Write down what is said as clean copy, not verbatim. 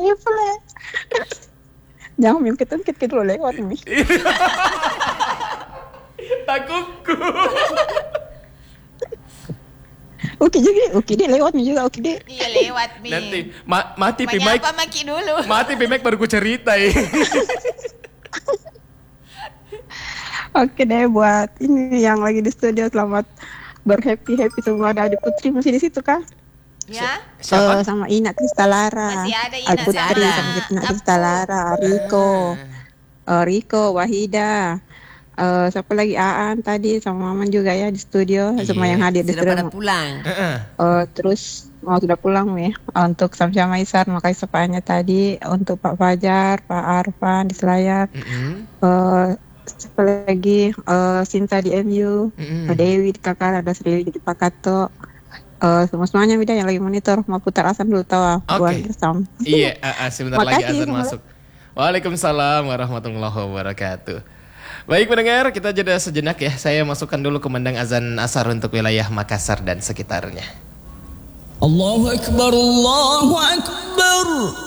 pula. Jangan mungkin kita lewat nih. Takutku. Oke deh lewat nih juga oke deh. Iya lewat Mi. Nanti mati Pimek. Menyapa Maki dulu. Mati Pimek baru ku cerita ya. Oke deh buat ini yang lagi di studio, selamat berhappy semua. Ada Adi Putri masih di situ kah? Ya. Siapa? Sama Ina Kristalara. Masih ada Ina, Adi Putri masih ada. sama Ina Kristalara, Riko, Wahida. Siapa lagi Aan tadi sama Maman juga ya di studio, semua yang hadir di Sudah studio. pada pulang. Terus sudah pulang ya. Untuk Samsia Maisar, makasih sepanya tadi. Untuk Pak Fajar, Pak Arfan di Selayar. Siapa lagi Sinta di MU, Dewi di Kakak, ada Sri di Pakato. Semuanya beda yang lagi monitor. Mau putar azan dulu tahu buat bersam. Iya, sebentar lagi Makasih, azan masuk. Waalaikumsalam warahmatullahi wabarakatuh. Baik pendengar, kita jeda sejenak ya. Saya masukkan dulu kumandang azan asar untuk wilayah Makassar dan sekitarnya. Allahu Akbar, Allahu Akbar.